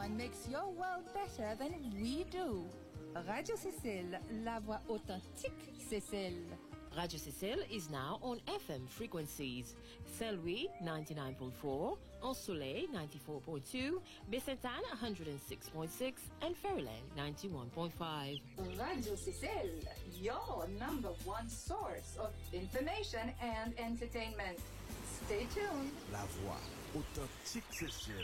one makes your world better than we do. Radio Cécile, la voix authentique Cécile. Radio Cécile is now on FM frequencies. Saint-Louis 99.4, Ensoleil 94.2, Baie-Sainte-Anne 106.6, and Fairyland 91.5. Radio Cécile, your number one source of information and entertainment. Stay tuned. La voix authentique Cécile.